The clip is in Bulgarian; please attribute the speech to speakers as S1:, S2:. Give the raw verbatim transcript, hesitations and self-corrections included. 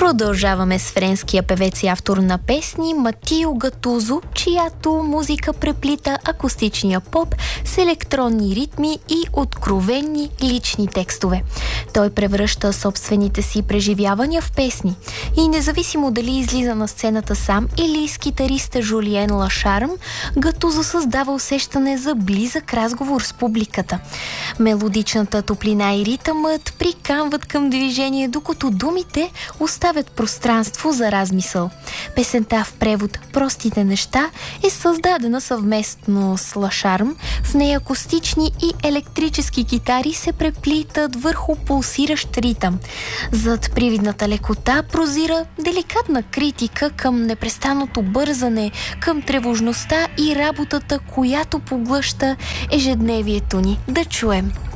S1: Продължаваме с френския певец и автор на песни Матио Гатузо, чиято музика преплита акустичния поп с електронни ритми и откровенни лични текстове. Той превръща собствените си преживявания в песни и независимо дали излиза на сцената сам или с китариста Жулиен Лашарм, Гатузо създава усещане за близък разговор с публиката. Мелодичната топлина и ритъмът приканват към движение, докато думите оставят пространство за размисъл. Песента в превод "Простите неща" е създадена съвместно с Лашарм. В нея акустични и електрически китари се преплитат върху пулсиращ ритъм. Зад привидната лекота прозира деликатна критика към непрестанното бързане, към тревожността и работата, която поглъща ежедневието ни. Да чуем.